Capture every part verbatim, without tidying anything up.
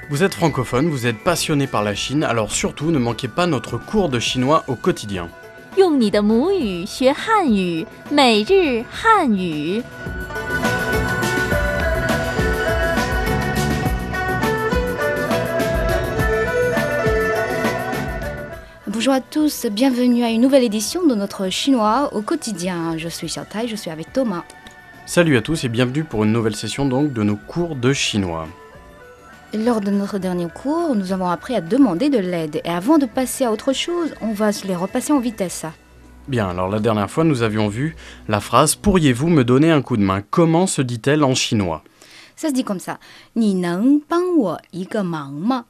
Vous êtes francophone, vous êtes passionné par la Chine, alors surtout ne manquez pas notre cours de chinois au quotidien. 用你的母语学汉语，每日汉语。 Bonjour à tous, bienvenue à une nouvelle édition de notre chinois au quotidien. Je suis Xiaotai, je suis avec Thomas. Salut à tous et bienvenue pour une nouvelle session donc de nos cours de chinois. Lors de notre dernier cours, nous avons appris à demander de l'aide. Et avant de passer à autre chose, on va se les repasser en vitesse. Bien, alors la dernière fois nous avions vu la phrase « Pourriez-vous me donner un coup de main ?» Comment se dit-elle en chinois? Ça se dit comme ça. 你能帮我一个忙吗?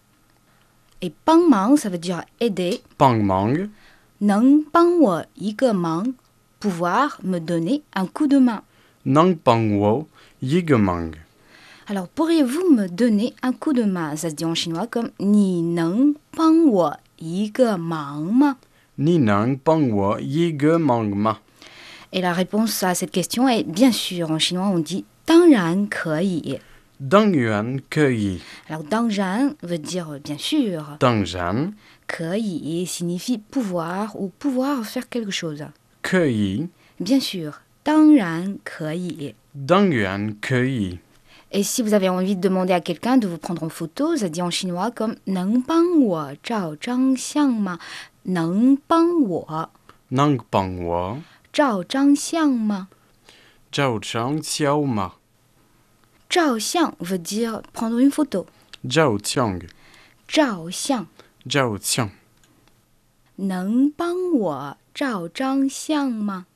Et 帮忙, ça veut dire aider. Pang mang. 能帮我一个忙, pouvoir me donner un coup de main. Nang pang wo yigemang. Alors, pourriez-vous me donner un coup de main? Ça se dit en chinois comme 你能帮我一个忙吗? Ni nang pang wo yigemang ma. Et la réponse à cette question est bien sûr. En chinois, on dit 当然可以. Dang yuan ke yi. Alors, 当然 veut dire bien sûr. Dang jan 可以 signifie pouvoir ou pouvoir faire quelque chose. ke yi. Bien sûr, 当然可以. Dang yuan ke yi. Et si vous avez envie de demander à quelqu'un de vous prendre en photo, ça dit en chinois comme 能帮我照张相吗? 能帮我 Nang pang wo 照张相吗? zhao chang xiao ma. 照相 veut dire prendre une photo. Zhao qiang 照相 zhao qiang. 能帮我照张相吗?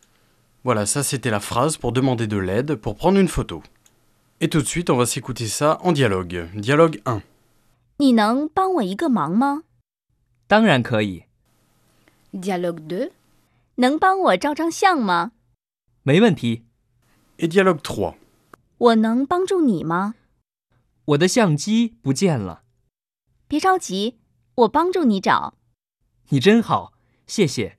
Voilà, ça c'était la phrase pour demander de l'aide pour prendre une photo. Et tout de suite, on va s'écouter ça en dialogue. Dialogue un. 你能帮我一个忙吗？ 当然可以， Dialogue deux. 能帮我照张相吗？ 没问题。 Et dialogue trois. 我能帮助你吗？ 我的相机不见了， 别着急，我帮助你找。 你真好，谢谢。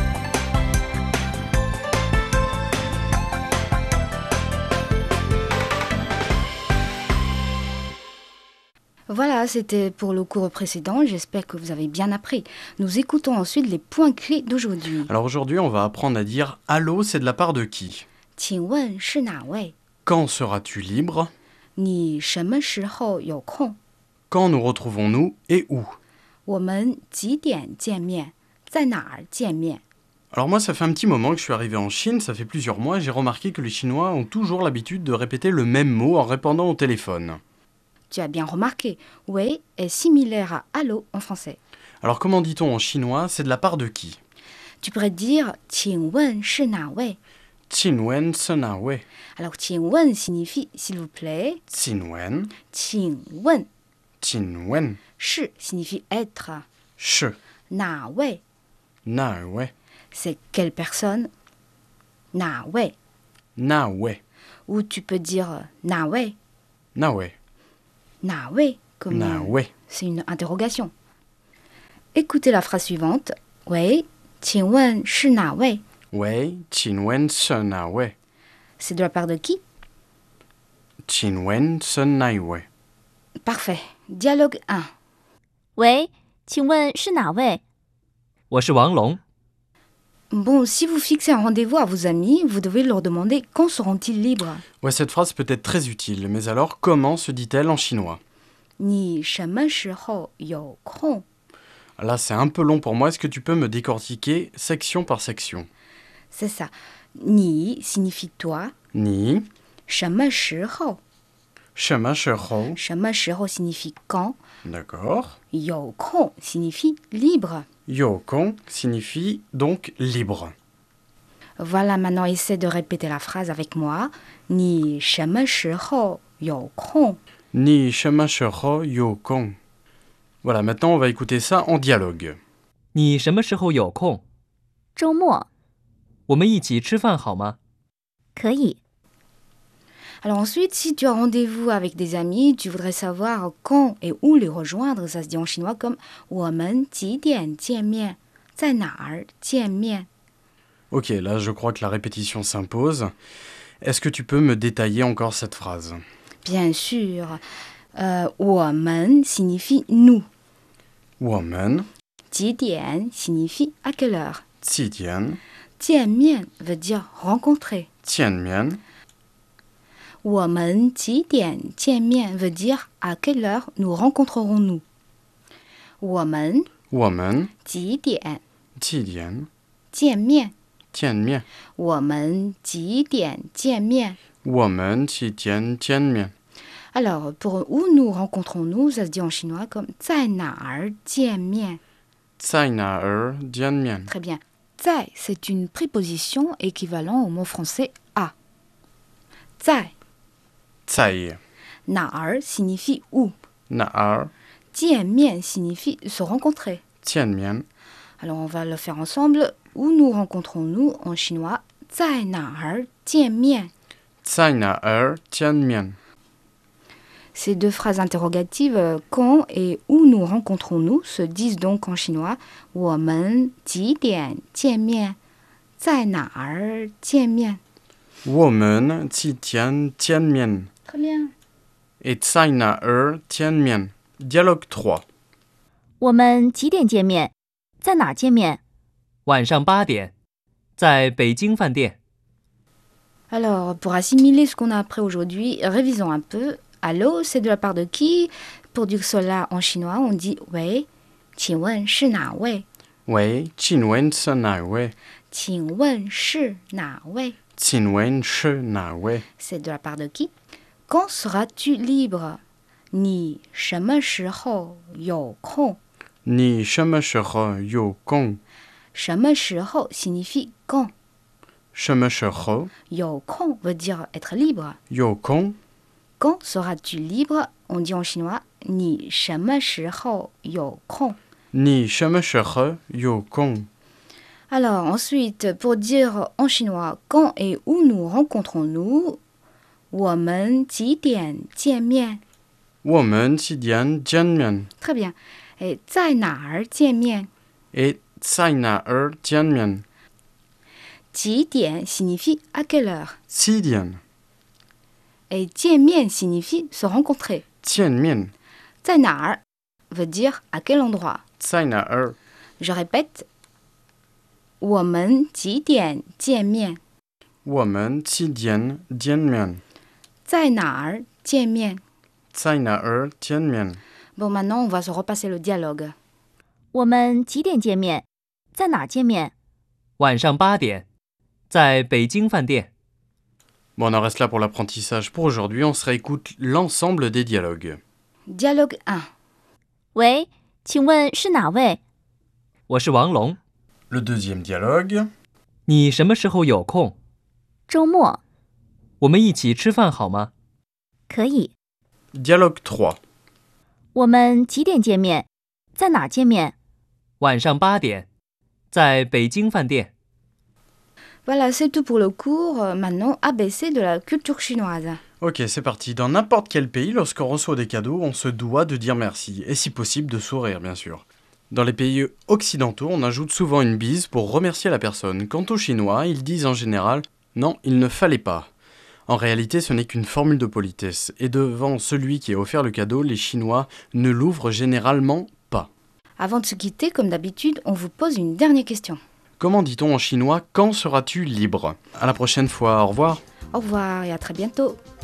Voilà, c'était pour le cours précédent. J'espère que vous avez bien appris. Nous écoutons ensuite les points clés d'aujourd'hui. Alors aujourd'hui, on va apprendre à dire « Allô, c'est de la part de qui ?» 请问是哪位? Quand seras-tu libre? 你什么时候有空? Quand nous retrouvons-nous et où? 我们几点见面? 在哪儿见面? Alors moi, ça fait un petit moment que je suis arrivé en Chine, ça fait plusieurs mois, et j'ai remarqué que les Chinois ont toujours l'habitude de répéter le même mot en répondant au téléphone. Tu as bien remarqué, oui est similaire à allô en français. Alors comment dit-on en chinois « c'est de la part de qui » Tu pourrais dire 请问是哪位? Qinwen senawe. Alors 请问 signifie s'il vous plaît. Qinwen, 请问 Qinwen, 是 signifie être. shi, 哪位 nawe, c'est quelle personne? 哪位 nawe, Ou tu peux dire 哪位 nawe, 哪位 comme nawe. c'est une interrogation. Écoutez la phrase suivante. Oui, 请问是哪位? Wei, Qinwen senawe, C'est de la part de qui? Qinwen senaiwe. Parfait. Dialogue un. 喂，请问是哪位？ 我是王龙， Bon, si vous fixez un rendez-vous à vos amis, vous devez leur demander quand seront-ils libres. Ouais, cette phrase peut être très utile, mais alors comment se dit-elle en chinois? 你什么时候有空? Là, c'est un peu long pour moi, est-ce que tu peux me décortiquer section par section? C'est ça. 你 signifie toi. Ni, 什么时候? shema shero, 什么时候 signifie quand. d'accord. 有空 signifie libre. Yokong signifie donc libre. Voilà, maintenant essaie de répéter la phrase avec moi. 你什么时候有空? Ni shema shero yokong. Voilà, maintenant on va écouter ça en dialogue. 你什么时候有空？ 周末我们一起吃饭好吗？ 可以。 Alors ensuite, si tu as rendez-vous avec des amis, tu voudrais savoir quand et où les rejoindre. Ça se dit en chinois comme 我们几点见面? 在哪儿见面? Ok, là je crois que la répétition s'impose. Est-ce que tu peux me détailler encore cette phrase? Bien sûr. Euh, 我们 signifie nous. 我们几点 signifie à quelle heure. 几点见面 veut dire rencontrer. 见面我们几点见面 veut dire à quelle heure nous rencontrerons-nous. 我们我们几点几点见面见面我们几点见面我们几点见面 Alors, pour où nous rencontrons-nous, ça se dit en chinois comme 在哪儿见面. 在哪儿见面 Très bien. 在 c'est une préposition équivalent au mot français à. 在在哪儿 signifie où. 哪儿见面 signifie se rencontrer. 见面 Alors, on va le faire ensemble. Où nous rencontrons-nous en chinois? 在哪儿见面在哪儿见面 Ces deux phrases interrogatives, euh, quand et où nous rencontrons-nous, se disent donc en chinois 我们几点见面在哪儿见面我们几点见面 Très bien. et 在哪儿见面 Dialogue trois 我们几点见面？在哪儿见面？ 晚上八点，在北京饭店。 Alors, pour assimiler ce qu'on a appris aujourd'hui, révisons un peu. Allô, c'est de la part de qui? Pour dire cela en chinois, on dit «喂», «请问是哪位？ 喂请问是哪位请问是哪位？ 请问是哪位 C'est de la part de qui? Quand seras-tu libre? 你什么时候有空？ 你什么时候有空什么时候 signifie quand. 什么时候有空 veut dire être libre. 有空 Quand seras-tu libre? On dit en chinois 你什么时候有空？ 你什么时候有空 Alors ensuite, pour dire en chinois quand et où nous rencontrons-nous, 我们几点见面？ 我们几点见面 Très bien. Et 在哪儿见面？ et 在哪儿见面几点 signifie à quelle heure. 几点 Et 见面 signifie se rencontrer. 见面在哪儿 veut dire à quel endroit. 在哪儿 Je répète. 我们几点见面？ 我们几点见面在哪儿见面？ 在哪儿见面 Bon, maintenant, on va se repasser le dialogue. 我们几点见面？在哪儿见面？ 晚上八点，在北京饭店。 Bon, on en reste là pour l'apprentissage. Pour aujourd'hui, on se réécoute l'ensemble des dialogues. Dialogue un. 喂，请问是哪位？ 我是王龙， Le deuxième dialogue. 你什么时候有空？ 周末我们一起吃饭好吗？ 可以。 Dialogue trois. 我们几点见面？在哪儿见面？ 晚上八点，在北京饭店。 Voilà, c'est tout pour le cours. Euh, Maintenant, A B C de la culture chinoise. Ok, c'est parti. Dans n'importe quel pays, lorsqu'on reçoit des cadeaux, on se doit de dire merci. Et si possible, de sourire, bien sûr. Dans les pays occidentaux, on ajoute souvent une bise pour remercier la personne. Quant aux Chinois, ils disent en général « Non, il ne fallait pas ». En réalité, ce n'est qu'une formule de politesse. Et devant celui qui a offert le cadeau, les Chinois ne l'ouvrent généralement pas. Avant de se quitter, comme d'habitude, on vous pose une dernière question. Comment dit-on en chinois « Quand seras-tu libre » À la prochaine fois, au revoir. Au revoir et à très bientôt.